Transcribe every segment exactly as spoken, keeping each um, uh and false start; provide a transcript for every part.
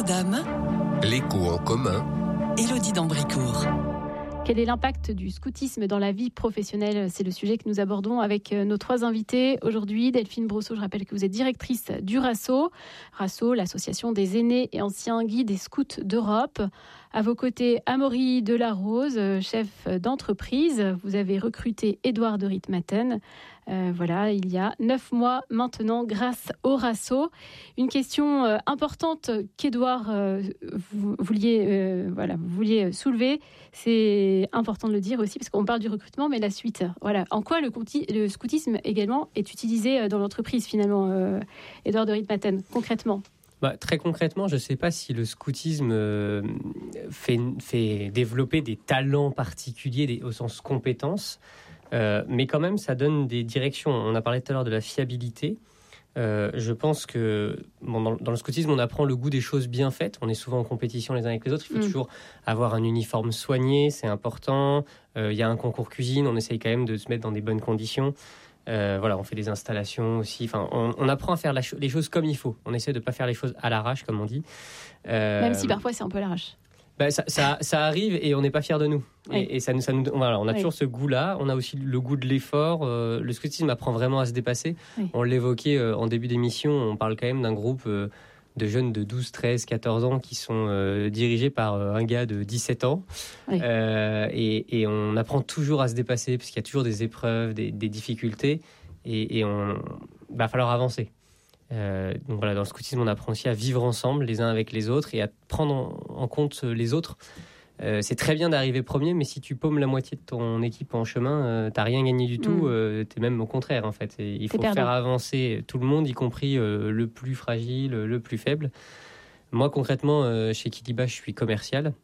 Affaires d'âme. L'écho en commun. Élodie d'Ambricourt. Quel est l'impact du scoutisme dans la vie professionnelle ? C'est le sujet que nous abordons avec nos trois invités. Aujourd'hui, Delphine Brosseau, je rappelle que vous êtes directrice du RASSO. RASSO, l'association des aînés et anciens guides et scouts d'Europe. À vos côtés, Amaury Delarose, chef d'entreprise. Vous avez recruté Édouard de Ritmaten. Euh, voilà, il y a neuf mois maintenant, grâce au RASSO. Une question euh, importante qu'Édouard euh, vous vouliez, euh, voilà, vous vouliez soulever, c'est important de le dire aussi, parce qu'on parle du recrutement, mais la suite. Voilà. En quoi le, le scoutisme également est utilisé dans l'entreprise, finalement, euh, Édouard de Ritmaten, concrètement ? Bah, très concrètement, je ne sais pas si le scoutisme euh, fait, fait développer des talents particuliers des, au sens compétences. Euh, mais quand même, ça donne des directions. On a parlé tout à l'heure de la fiabilité. Euh, je pense que bon, dans, dans le scoutisme, on apprend le goût des choses bien faites. On est souvent en compétition les uns avec les autres. Il faut mmh. toujours avoir un uniforme soigné, c'est important. Euh, il y a un concours cuisine, on essaye quand même de se mettre dans des bonnes conditions. Euh, voilà, on fait des installations aussi. Enfin, on, on apprend à faire la cho- les choses comme il faut. On essaie de ne pas faire les choses à l'arrache, comme on dit. Euh, même si parfois c'est un peu à l'arrache. Ben ça, ça, ça arrive et on n'est pas fiers de nous. Oui. Et, et ça, ça nous, voilà, on a oui. toujours ce goût-là. On a aussi le goût de l'effort. Euh, le scoutisme apprend vraiment à se dépasser. Oui. On l'évoquait euh, en début d'émission. On parle quand même d'un groupe euh, de jeunes de douze, treize, quatorze ans qui sont euh, dirigés par euh, un gars de dix-sept ans. Oui. Euh, et, et on apprend toujours à se dépasser parce qu'il y a toujours des épreuves, des, des difficultés. Et, et on va falloir avancer. Euh, donc voilà, dans le scoutisme, on apprend aussi à vivre ensemble les uns avec les autres et à prendre en, en compte les autres. Euh, c'est très bien d'arriver premier, mais si tu paumes la moitié de ton équipe en chemin, euh, t'as rien gagné du tout. Mmh. Euh, t'es même au contraire en fait. Et il faut faire avancer tout le monde, y compris euh, le plus fragile, le plus faible. Moi concrètement, euh, chez Kiliba, je suis commercial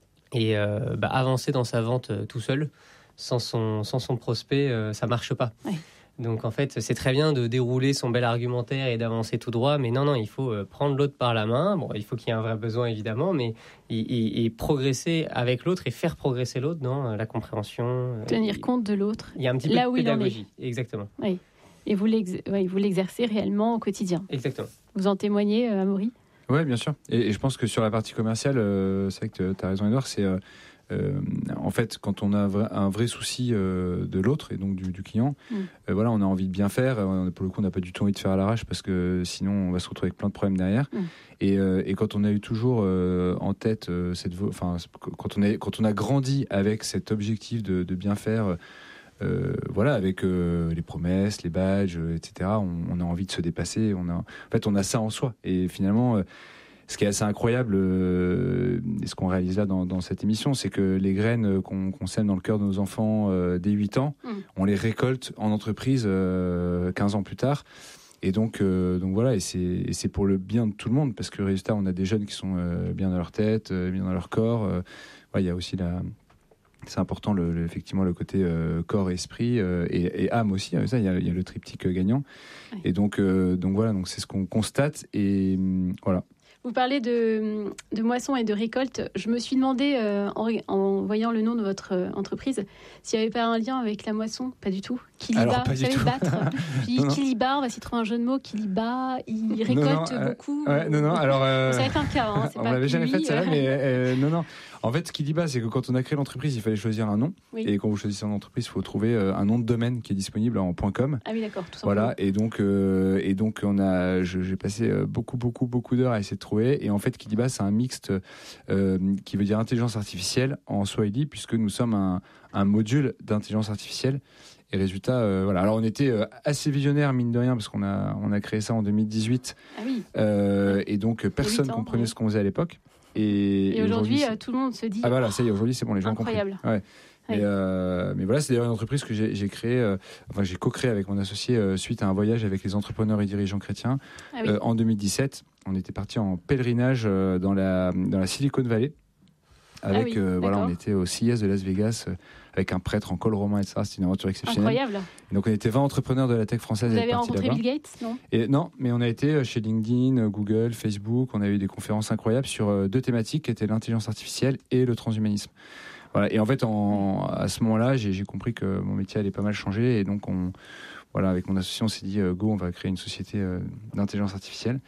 et euh, bah, avancer dans sa vente euh, tout seul, sans son sans son prospect, euh, ça marche pas. Ouais. Donc en fait, c'est très bien de dérouler son bel argumentaire et d'avancer tout droit, mais non, non, il faut prendre l'autre par la main. Bon, il faut qu'il y ait un vrai besoin, évidemment, mais et, et, et progresser avec l'autre et faire progresser l'autre dans la compréhension. Tenir et, compte de l'autre. Il y a un petit là peu où de pédagogie. Il en est. Exactement. Oui. Et vous, l'ex- oui, vous l'exercez réellement au quotidien. Exactement. Vous en témoignez, euh, Amaury ? Oui, bien sûr. Et, et je pense que sur la partie commerciale, euh, c'est vrai que tu as raison, Edouard, c'est... Euh, Euh, en fait, quand on a un vrai souci euh, de l'autre et donc du, du client, mmh. euh, voilà, on a envie de bien faire. Euh, pour le coup, on n'a pas du tout envie de faire à l'arrache parce que sinon, on va se retrouver avec plein de problèmes derrière. Mmh. Et, euh, et quand on a eu toujours euh, en tête euh, cette, enfin, quand on a quand on a grandi avec cet objectif de, de bien faire. Euh, voilà, avec euh, les promesses, les badges, euh, et cetera. On, on a envie de se dépasser. On a, en fait, on a ça en soi. Et finalement. Euh, Ce qui est assez incroyable, euh, et ce qu'on réalise là dans, dans cette émission, c'est que les graines qu'on, qu'on sème dans le cœur de nos enfants euh, dès huit ans, mmh. on les récolte en entreprise euh, quinze ans plus tard. Et donc, euh, donc voilà, et c'est, et c'est pour le bien de tout le monde, parce que résultat, on a des jeunes qui sont euh, bien dans leur tête, euh, bien dans leur corps. Euh, ouais, il y a aussi la... C'est important, le, le, effectivement, le côté euh, corps, esprit euh, et, et âme aussi. Ça, il y a, il y a le triptyque gagnant. Ouais. Et donc, euh, donc voilà, donc c'est ce qu'on constate. Et euh, voilà. Vous parlez de, de moisson et de récolte. Je me suis demandé, euh, en, en voyant le nom de votre euh, entreprise, s'il n'y avait pas un lien avec la moisson. Pas du tout. Kiliba, vous savez battre. Puis non, non. Kiliba, on va s'y trouver un jeu de mots. Kiliba, il récolte non, non, beaucoup. Euh, ouais, non, non, alors... Euh, ça va être un cas, hein, c'est on pas l'avait lui, jamais fait, celle-là, euh... mais euh, non, non. En fait, ce Kiliba, c'est que quand on a créé l'entreprise, il fallait choisir un nom. Oui. Et quand vous choisissez une entreprise, il faut trouver euh, un nom de domaine qui est disponible en .com. Ah oui, d'accord, tout simplement. Voilà, et donc, euh, et donc on a, je, j'ai passé beaucoup, beaucoup, beaucoup d'heures à essayer de trouver. Et en fait, Kiliba, c'est un mixte euh, qui veut dire intelligence artificielle en Swahili, puisque nous sommes un, un module d'intelligence artificielle. Et résultat, euh, voilà. Alors on était euh, assez visionnaire mine de rien parce qu'on a on a créé ça en deux mille dix-huit. Ah oui. Euh, et donc personne ne comprenait oui. ce qu'on faisait à l'époque. Et, et, et aujourd'hui, aujourd'hui tout le monde se dit. Ah voilà, ça y est, aujourd'hui c'est bon, les gens ont compris. Incroyable. Ouais. Oui. Mais, euh, mais voilà, c'est d'ailleurs une entreprise que j'ai, j'ai créée, euh, enfin j'ai co-créé avec mon associé euh, suite à un voyage avec les entrepreneurs et dirigeants chrétiens ah oui. euh, en deux mille dix-sept. On était parti en pèlerinage euh, dans la dans la Silicon Valley. Avec, ah oui, euh, voilà, on était au C E S de Las Vegas euh, avec un prêtre en col romain, et cetera. C'était une aventure exceptionnelle. Incroyable. Et donc on était vingt entrepreneurs de la tech française. Vous avez rencontré Bill Gates, non ? Et non, mais on a été chez LinkedIn, Google, Facebook. On a eu des conférences incroyables sur euh, deux thématiques qui étaient l'intelligence artificielle et le transhumanisme. Voilà. Et en fait, en, à ce moment-là, j'ai, j'ai compris que mon métier allait pas mal changer. Et donc, on, voilà, avec mon associé, on s'est dit, euh, go, on va créer une société euh, d'intelligence artificielle.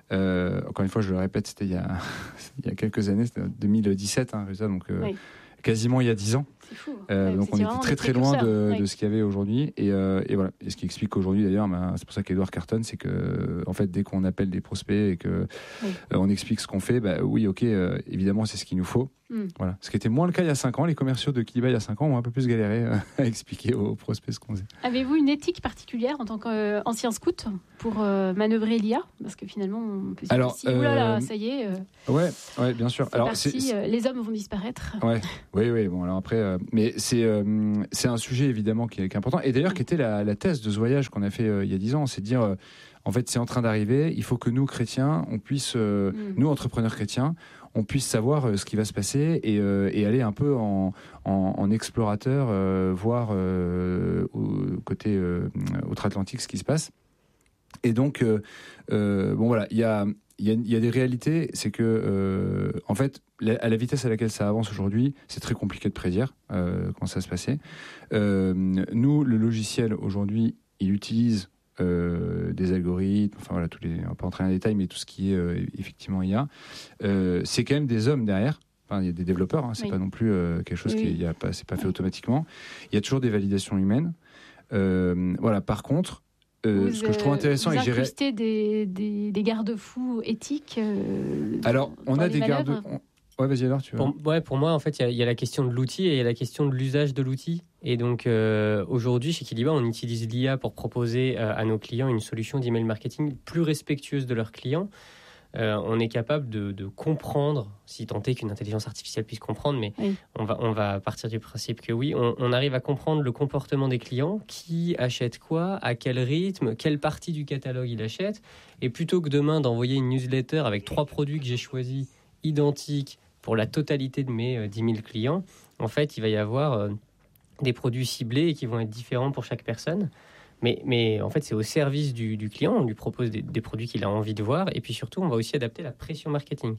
Euh, encore une fois, je le répète, c'était il y a, il y a quelques années, c'était en deux mille dix-sept, hein, donc euh, oui. quasiment il y a dix ans. C'est fou. Euh, ouais, donc on était très très loin de, oui. de ce qu'il y avait aujourd'hui. Et, euh, et voilà. Et ce qui explique qu'aujourd'hui, d'ailleurs, bah, c'est pour ça qu'Edouard cartonne, c'est que en fait, dès qu'on appelle des prospects et que oui. euh, on explique ce qu'on fait, bah, oui, ok, euh, évidemment, c'est ce qu'il nous faut. Mm. Voilà. Ce qui était moins le cas il y a cinq ans. Les commerciaux de Kiliba il y a cinq ans ont un peu plus galéré euh, à expliquer aux prospects ce qu'on faisait. Avez-vous une éthique particulière en tant qu'ancien scout pour euh, manœuvrer l'I A ? Parce que finalement, on peut se dire si, oulala, ça y est. Euh, ouais, ouais, bien sûr. C'est alors, parti, c'est, euh, les hommes vont disparaître. Ouais, oui, oui. Bon, alors après, euh, mais c'est euh, c'est un sujet évidemment qui est, qui est important. Et d'ailleurs, mm. qui était la, la thèse de ce voyage qu'on a fait euh, il y a dix ans, c'est de dire. Euh, En fait, c'est en train d'arriver. Il faut que nous, chrétiens, on puisse, euh, mmh. nous, entrepreneurs chrétiens, on puisse savoir euh, ce qui va se passer et, euh, et aller un peu en, en, en explorateur, euh, voir euh, au côté euh, outre-Atlantique ce qui se passe. Et donc, euh, euh, bon voilà, il y a, y, a, y a des réalités. C'est que, euh, en fait, la, à la vitesse à laquelle ça avance aujourd'hui, c'est très compliqué de prédire euh, comment ça va se passer. Euh, nous, le logiciel aujourd'hui, il utilise Euh, des algorithmes, enfin voilà, tous les, on va pas entrer dans les détails, mais tout ce qui est euh, effectivement I A, euh, c'est quand même des hommes derrière. Enfin, il y a des développeurs, hein, c'est oui. pas non plus euh, quelque chose oui. qui, y a pas, c'est pas fait oui. automatiquement. Il y a toujours des validations humaines. Euh, voilà. Par contre, euh, vous, ce que je trouve intéressant, vous et j'irais incrustez des, des, des garde-fous éthiques. Euh, Alors, on a des manœuvres. garde. On... Ouais, vas-y alors, tu veux. Pour, ouais, pour moi, en fait, il y, y a la question de l'outil et il y a la question de l'usage de l'outil. Et donc, euh, aujourd'hui, chez Kiliba, on utilise l'I A pour proposer euh, à nos clients une solution d'email marketing plus respectueuse de leurs clients. Euh, on est capable de, de comprendre, si tant est qu'une intelligence artificielle puisse comprendre, mais oui. on, va, on va partir du principe que oui, on, on arrive à comprendre le comportement des clients, qui achète quoi, à quel rythme, quelle partie du catalogue il achète. Et plutôt que demain d'envoyer une newsletter avec trois produits que j'ai choisis identiques pour la totalité de mes euh, dix mille clients, en fait, il va y avoir euh, des produits ciblés et qui vont être différents pour chaque personne. Mais, mais en fait, c'est au service du, du client. On lui propose des, des produits qu'il a envie de voir. Et puis surtout, on va aussi adapter la pression marketing.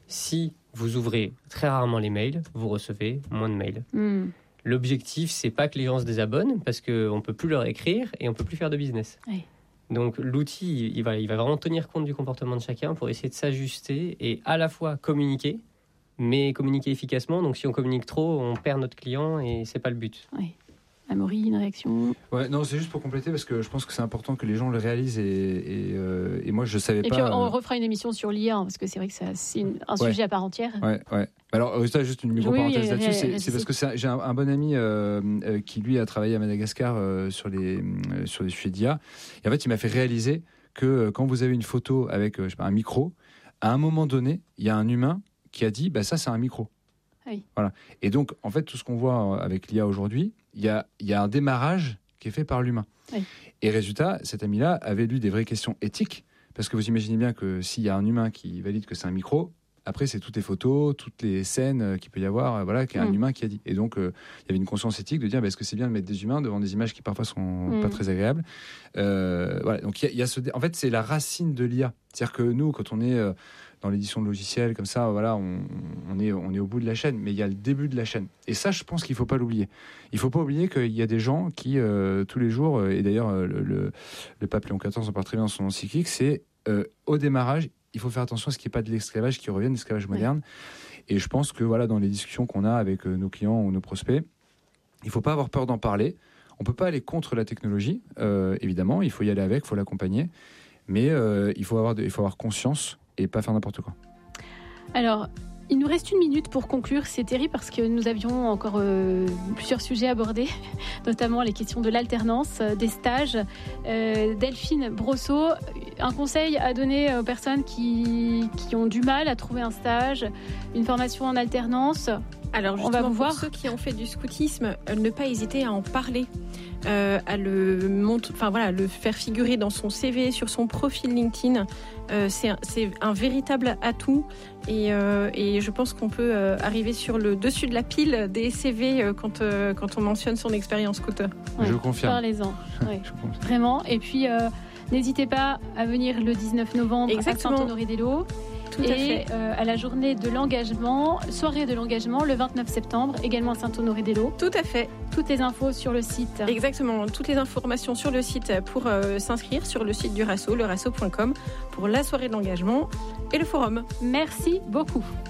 Si vous ouvrez très rarement les mails, vous recevez moins de mails. Mm. L'objectif, c'est pas que les gens se désabonnent parce qu'on ne peut plus leur écrire et on ne peut plus faire de business. Oui. Donc l'outil, il va, il va vraiment tenir compte du comportement de chacun pour essayer de s'ajuster et à la fois communiquer, mais communiquer efficacement. Donc si on communique trop, on perd notre client et c'est pas le but. Oui. Amaury, une réaction ? Ouais, non, c'est juste pour compléter parce que je pense que c'est important que les gens le réalisent et, et, euh, et moi je savais et pas. Et puis on refera une émission sur l'I A hein, parce que c'est vrai que ça, c'est une, un ouais. sujet à part entière. Ouais, ouais. Alors ça, juste une micro-parenthèse oui, là-dessus, c'est, c'est parce que c'est, j'ai un, un bon ami euh, euh, qui lui a travaillé à Madagascar euh, sur les euh, sur les sujets d'I A. Et en fait, il m'a fait réaliser que euh, quand vous avez une photo avec euh, je sais pas, un micro, à un moment donné, il y a un humain qui a dit, bah ça c'est un micro. Oui. Voilà. Et donc, en fait, tout ce qu'on voit avec l'I A aujourd'hui, il y a, y a un démarrage qui est fait par l'humain. Oui. Et résultat, cet ami-là avait lu des vraies questions éthiques, parce que vous imaginez bien que s'il y a un humain qui valide que c'est un micro, après, c'est toutes les photos, toutes les scènes qu'il peut y avoir, voilà, qu'il y a un mmh. humain qui a dit. Et donc, euh, il y avait une conscience éthique de dire, bah, est-ce que c'est bien de mettre des humains devant des images qui parfois sont mmh. pas très agréables euh, voilà. Donc, il y a, y a ce, en fait, c'est la racine de l'I A. C'est-à-dire que nous, quand on est euh, dans l'édition de logiciels comme ça, voilà, on, on, est, on est au bout de la chaîne, mais il y a le début de la chaîne. Et ça, je pense qu'il faut pas l'oublier. Il faut pas oublier qu'il y a des gens qui, euh, tous les jours, et d'ailleurs, le, le, le pape Léon quatorze en parle très bien dans son encyclique, c'est euh, au démarrage, il faut faire attention à ce qu'il n'y ait pas de l'esclavage qui revienne, l'esclavage moderne. Oui. Et je pense que voilà, dans les discussions qu'on a avec euh, nos clients ou nos prospects, il ne faut pas avoir peur d'en parler. On ne peut pas aller contre la technologie, euh, évidemment. Il faut y aller avec, il faut l'accompagner. Mais euh, il, faut avoir de, il faut avoir conscience et pas faire n'importe quoi. Alors, il nous reste une minute pour conclure. C'est terrible parce que nous avions encore euh, plusieurs sujets abordés, notamment les questions de l'alternance, euh, des stages. Euh, Delphine Brosseau, un conseil à donner aux personnes qui, qui ont du mal à trouver un stage, une formation en alternance. Alors justement, on va vous voir. Pour ceux qui ont fait du scoutisme, euh, ne pas hésiter à en parler, euh, à le montre, enfin voilà, le faire figurer dans son C V, sur son profil LinkedIn. Euh, c'est, un, c'est un véritable atout et, euh, et je pense qu'on peut euh, arriver sur le dessus de la pile des C V euh, quand, euh, quand on mentionne son expérience scout. Ouais, je confirme. Parlez-en, ouais. je confirme. Vraiment. Et puis, euh, n'hésitez pas à venir le dix-neuf novembre Exactement. à Saint-Honoré-des-Laux. Tout et à fait. Euh, à la journée de l'engagement, soirée de l'engagement, le vingt-neuf septembre, également à Saint-Honoré-des-Laux. Tout à fait. Toutes les infos sur le site. Exactement, toutes les informations sur le site pour euh, s'inscrire sur le site du Rasso, le rasso point com, pour la soirée de l'engagement et le forum. Merci beaucoup.